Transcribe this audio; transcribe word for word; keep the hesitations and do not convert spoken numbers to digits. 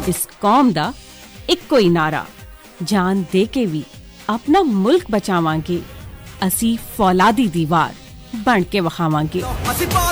ਇਸ ਕੌਮ ਦਾ ਇੱਕੋ ਹੀ ਨਾਰਾ, ਜਾਨ ਦੇ ਕੇ ਵੀ ਆਪਣਾ ਮੁਲਕ ਬਚਾਵਾਂਗੇ। ਅਸੀਂ ਫੌਲਾਦੀ ਦੀਵਾਰ ਬਣ ਕੇ ਵਿਖਾਵਾਂਗੇ।